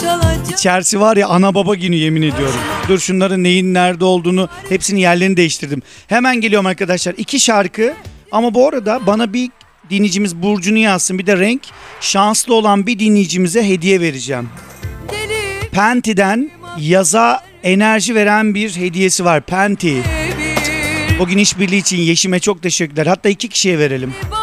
İçerisi var ya ana baba günü, yemin ediyorum. Dur, şunların neyin nerede olduğunu, hepsinin yerlerini değiştirdim. Hemen geliyorum arkadaşlar. 2 şarkı ama bu arada bana bir dinleyicimiz burcunu yazsın, bir de renk. Şanslı olan bir dinleyicimize hediye vereceğim. Penti'den yaza enerji veren bir hediyesi var. Penti. Bugün işbirliği için Yeşim'e çok teşekkürler. Hatta 2 kişiye verelim.